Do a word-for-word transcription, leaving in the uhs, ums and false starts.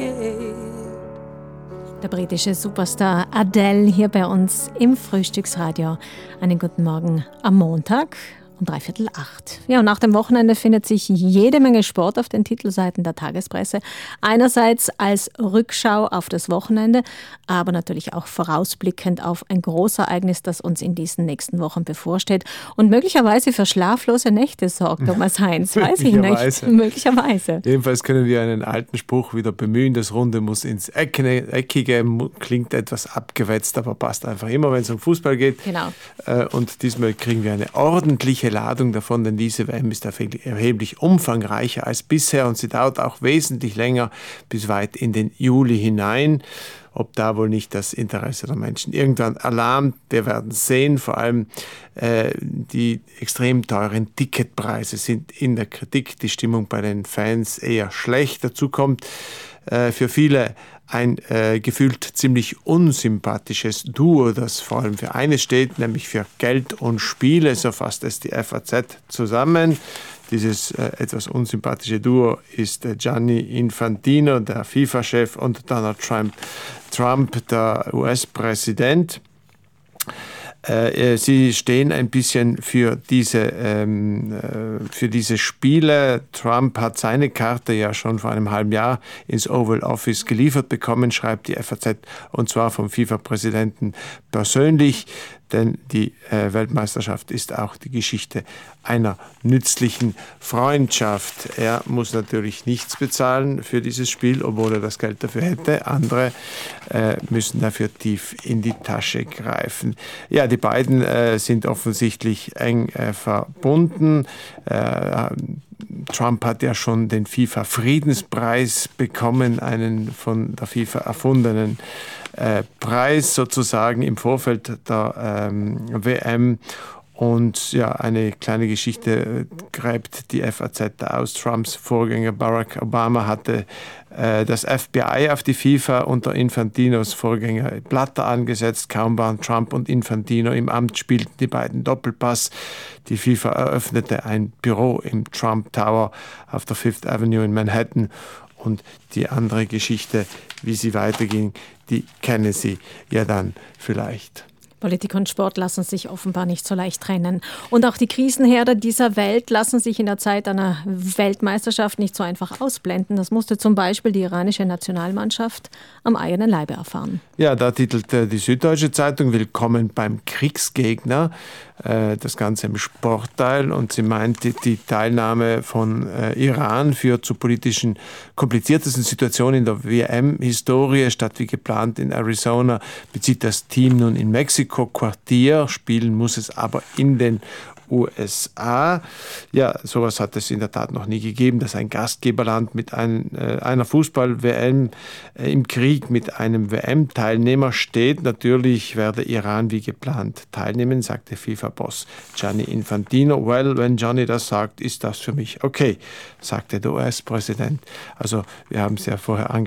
Der britische Superstar Adele hier bei uns im Frühstücksradio. Einen guten Morgen am Montag um dreiviertel acht. Ja, und nach dem Wochenende findet sich jede Menge Sport auf den Titelseiten der Tagespresse. Einerseits als Rückschau auf das Wochenende, aber natürlich auch vorausblickend auf ein Großereignis, das uns in diesen nächsten Wochen bevorsteht und möglicherweise für schlaflose Nächte sorgt, Thomas Heinz. Weiß ich nicht. Möglicherweise. Jedenfalls können wir einen alten Spruch wieder bemühen. Das Runde muss ins Eckige, klingt etwas abgewetzt, aber passt einfach immer, wenn es um Fußball geht. Genau. Und diesmal kriegen wir eine ordentliche Ladung davon, denn diese W M ist erheblich umfangreicher als bisher und sie dauert auch wesentlich länger bis weit in den Juli hinein. Ob da wohl nicht das Interesse der Menschen irgendwann erlahmt, wir werden sehen. Vor allem äh, die extrem teuren Ticketpreise sind in der Kritik, die Stimmung bei den Fans eher schlecht. Dazu kommt äh, für viele ein äh, gefühlt ziemlich unsympathisches Duo, das vor allem für eines steht, nämlich für Geld und Spiele, so fasst es die F A Z zusammen. Dieses äh, etwas unsympathische Duo ist äh, Gianni Infantino, der FIFA-Chef, und Donald Trump, Trump der U S-Präsident. Äh, sie stehen ein bisschen für diese, ähm, äh, für diese Spiele. Trump hat seine Karte ja schon vor einem halben Jahr ins Oval Office geliefert bekommen, schreibt die F A Z, und zwar vom FIFA-Präsidenten persönlich. Denn die äh, Weltmeisterschaft ist auch die Geschichte einer nützlichen Freundschaft. Er muss natürlich nichts bezahlen für dieses Spiel, obwohl er das Geld dafür hätte. Andere äh, müssen dafür tief in die Tasche greifen. Ja, die beiden äh, sind offensichtlich eng äh, verbunden. Äh, Trump hat ja schon den FIFA-Friedenspreis bekommen, einen von der FIFA erfundenen äh, Preis sozusagen im Vorfeld der ähm, W M. Und ja, eine kleine Geschichte gräbt die F A Z aus. Trumps Vorgänger Barack Obama hatte äh, das F B I auf die FIFA unter Infantinos Vorgänger Blatter angesetzt. Kaum waren Trump und Infantino im Amt, spielten die beiden Doppelpass. Die FIFA eröffnete ein Büro im Trump Tower auf der Fifth Avenue in Manhattan. Und die andere Geschichte, wie sie weiterging, die kennen Sie ja dann vielleicht. Politik und Sport lassen sich offenbar nicht so leicht trennen. Und auch die Krisenherde dieser Welt lassen sich in der Zeit einer Weltmeisterschaft nicht so einfach ausblenden. Das musste zum Beispiel die iranische Nationalmannschaft am eigenen Leibe erfahren. Ja, da titelte die Süddeutsche Zeitung Willkommen beim Kriegsgegner. Das Ganze im Sportteil, und sie meinte, die Teilnahme von äh, Iran führt zu politischen kompliziertesten Situationen in der W M-Historie. Statt wie geplant in Arizona bezieht das Team nun in Mexiko Quartier. Spielen muss es aber in den U S A. Ja, sowas hat es in der Tat noch nie gegeben, dass ein Gastgeberland mit ein, äh, einer Fußball-W M äh, im Krieg mit einem W M-Teilnehmer steht. Natürlich werde Iran wie geplant teilnehmen, sagte FIFA-Boss Gianni Infantino. Well, wenn Gianni das sagt, ist das für mich okay, sagte der U S-Präsident. Also wir haben es ja vorher angesprochen.